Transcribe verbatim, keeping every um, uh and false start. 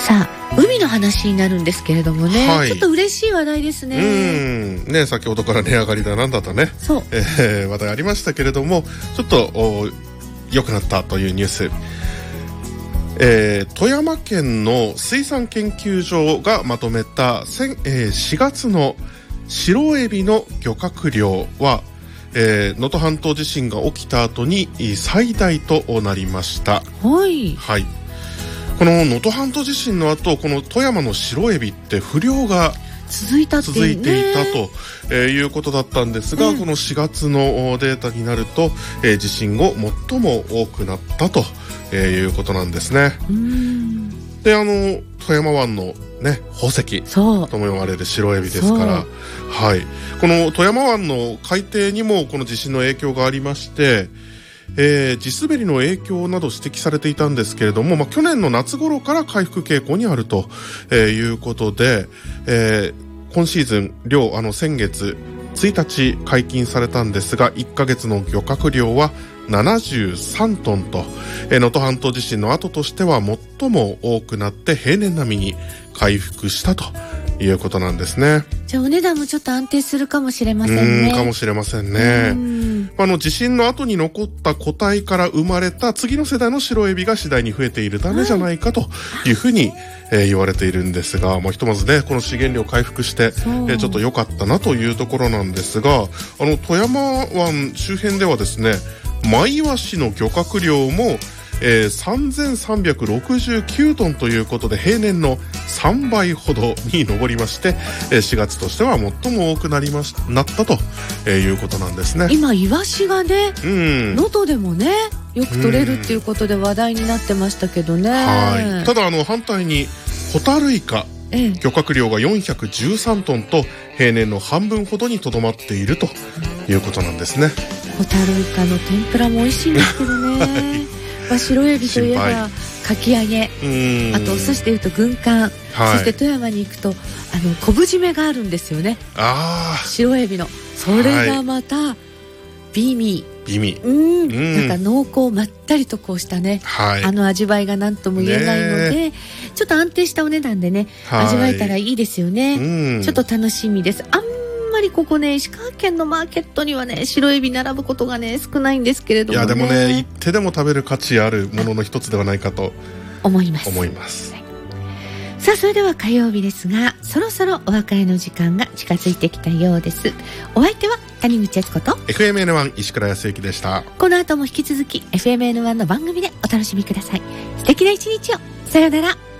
さあ海の話になるんですけれどもね、はい、ちょっと嬉しい話題ですね。 うんね、先ほどから値上がりだなんだとね、 そう、 えー、話題ありましたけれども、ちょっと良くなったというニュース、えー、富山県の水産研究所がまとめたしがつの白エビの漁獲量は能登、えー、半島地震が起きた後に最大となりました。 はい、 はい、この能登半島地震の後、この富山の白エビって不漁が続いたっていうね、 続いていたと、えー、いうことだったんですが、うん、このしがつのデータになると、えー、地震後最も多くなったと、えー、いうことなんですね。 うーん、 で、あの富山湾のね、宝石とも呼ばれる白エビですから、はい、この富山湾の海底にもこの地震の影響がありまして、えー、地滑りの影響など指摘されていたんですけれども、まあ、去年の夏頃から回復傾向にあると、えー、いうことで、えー、今シーズン漁、あの先月ついたち解禁されたんですが、いっかげつの漁獲量はななじゅうさんトンと、能登半島地震の後としては最も多くなって平年並みに回復したということなんですね。 じゃあお値段もちょっと安定するかもしれませんね。 うんかもしれませんね。あの地震の後に残った個体から生まれた次の世代の白エビが次第に増えているためじゃないかというふうに、えー、言われているんですが、まあ、ひとまずねこの資源量回復して、えー、ちょっと良かったなというところなんですが、あの富山湾周辺ではですね、マイワシの漁獲量も、えー、さんぜんさんびゃくろくじゅうきゅうトンということで平年のさんばいほどに上りまして、えー、しがつとしては最も多くなりましなったと、えー、いうことなんですね。 今イワシがね、 うん、 能登でもねよく取れるっていうことで話題になってましたけどね。 はい、ただあの反対にホタルイカ、ええ、漁獲量がよんひゃくじゅうさんトンと平年の半分ほどにとどまっているということなんですね。 ホタルイカの天ぷらも美味しいんですけどね、はい、まあ、白エビといえばかき揚げ、あとお寿司でいうと軍艦、はい、そして富山に行くとあの昆布締めがあるんですよね。 あ白エビのそれがまた美味、 美味、 うん、うん、なんか濃厚まったりとこうしたね、はい、あの味わいが何とも言えないので、ちょっと安定したお値段でね、はい、味わえたらいいですよね、うん、ちょっと楽しみです。あんあんまりここね石川県のマーケットにはね白エビ並ぶことがね少ないんですけれども、ね、 いやでもね行ってでも食べる価値あるものの一つではないかと思います思います、 はい、さあそれでは火曜日ですがそろそろお別れの時間が近づいてきたようです。お相手は谷口悦子とエフエムエヌワン 石倉康之でした。 この後も引き続き エフエムエヌワン の番組でお楽しみください。素敵な一日を。さよなら。